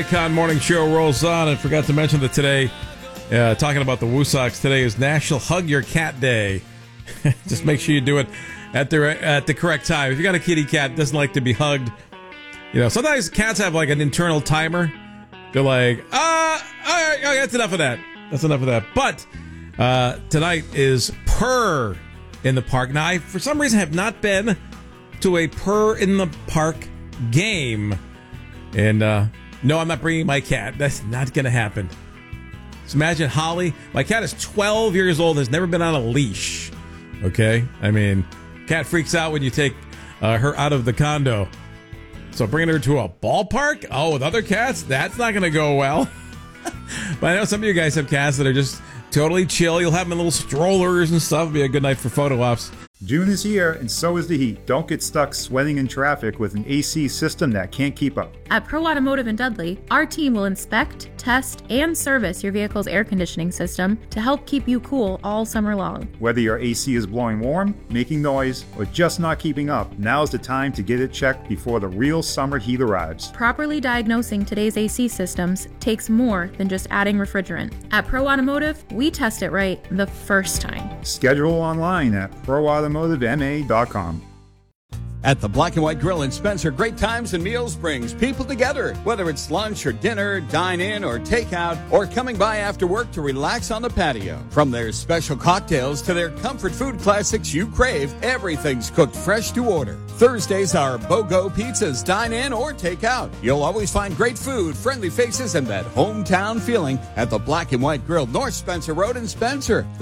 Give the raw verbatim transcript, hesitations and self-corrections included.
Con Morning Show rolls on, and forgot to mention that today, uh, talking about the Woo Sox, today is National Hug Your Cat Day. Just make sure you do it at the at the correct time. If you got a kitty cat that doesn't like to be hugged, you know, sometimes cats have like an internal timer. They're like, ah, all right, okay, that's enough of that. That's enough of that. But uh, tonight is Purr in the Park. Now, I, for some reason, have not been to a Purr in the Park game, and uh, no, I'm not bringing my cat. That's not going to happen. So imagine Holly. My cat is twelve years old, has never been on a leash. Okay? I mean, cat freaks out when you take uh, her out of the condo. So bringing her to a ballpark? Oh, with other cats? That's not going to go well. But I know some of you guys have cats that are just totally chill. You'll have them in little strollers and stuff. It'll be a good night for photo ops. June is here, and so is the heat. Don't get stuck sweating in traffic with an A C system that can't keep up. At Pro Automotive in Dudley, our team will inspect, test, and service your vehicle's air conditioning system to help keep you cool all summer long. Whether your A C is blowing warm, making noise, or just not keeping up, now's the time to get it checked before the real summer heat arrives. Properly diagnosing today's A C systems takes more than just adding refrigerant. At Pro Automotive, we test it right the first time. Schedule online at pro automotive m a dot com. At the Black and White Grill in Spencer, great times and meals brings people together. Whether it's lunch or dinner, dine-in or takeout, or coming by after work to relax on the patio. From their special cocktails to their comfort food classics you crave, everything's cooked fresh to order. Thursdays are BOGO pizzas, dine-in or takeout. You'll always find great food, friendly faces, and that hometown feeling at the Black and White Grill, North Spencer Road in Spencer.